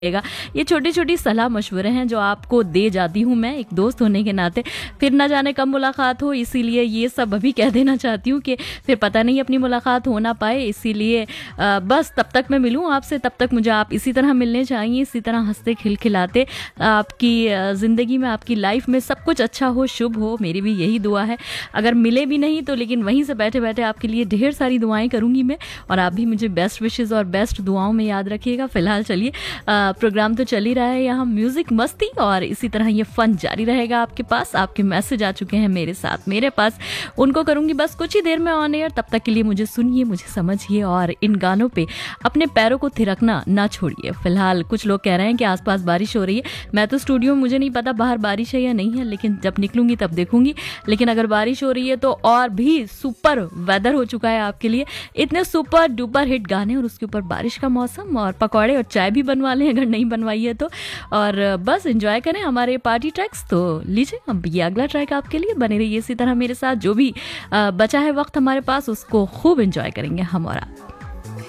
ये छोटी-छोटी सलाह मशवरे हैं जो आपको दे जाती हूँ मैं एक दोस्त होने के नाते। फिर ना जाने कब मुलाकात हो, इसीलिए ये सब अभी कह देना चाहती हूँ कि फिर पता नहीं अपनी मुलाकात हो ना पाए। इसीलिए बस तब तक मैं मिलूँ आपसे, तब तक मुझे आप इसी तरह मिलने चाहिए, इसी तरह हँसते खिलखिलाते। आपकी ज़िंदगी में, आपकी लाइफ में सब कुछ अच्छा हो, शुभ हो, मेरी भी यही दुआ है। अगर मिले भी नहीं तो लेकिन वहीं से बैठे-बैठे आपके लिए ढेर सारी दुआएँ करूँगी मैं, और आप भी मुझे बेस्ट विशेज़ और बेस्ट दुआओं में याद रखिएगा। फ़िलहाल चलिए, प्रोग्राम तो चल ही रहा है यहाँ, म्यूजिक मस्ती, और इसी तरह ये फन जारी रहेगा आपके पास। आपके मैसेज आ चुके हैं मेरे साथ, मेरे पास, उनको करूंगी बस कुछ ही देर में ऑन एयर। तब तक के लिए मुझे सुनिए, मुझे समझिए, और इन गानों पे अपने पैरों को थिरकना ना छोड़िए। फिलहाल कुछ लोग कह रहे हैं कि आसपास बारिश हो रही है। मैं तो स्टूडियो में, मुझे नहीं पता बाहर बारिश है या नहीं है, लेकिन जब निकलूंगी तब देखूंगी। लेकिन अगर बारिश हो रही है तो और भी सुपर वेदर हो चुका है आपके लिए, इतने सुपर डुपर हिट गाने, और उसके ऊपर बारिश का मौसम, और पकौड़े और चाय भी बनवा लें अगर नहीं बनवाई है तो। और बस एंजॉय करें हमारे पार्टी ट्रैक्स। तो लीजिए, अब ये अगला ट्रैक आपके लिए, बने रहिए इसी तरह मेरे साथ। जो भी बचा है वक्त हमारे पास, उसको खूब एंजॉय करेंगे हम और आप।